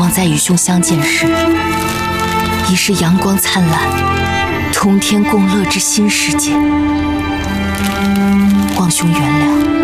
望在与兄相见时，已是阳光灿烂、同天共乐之新世界。望兄原谅。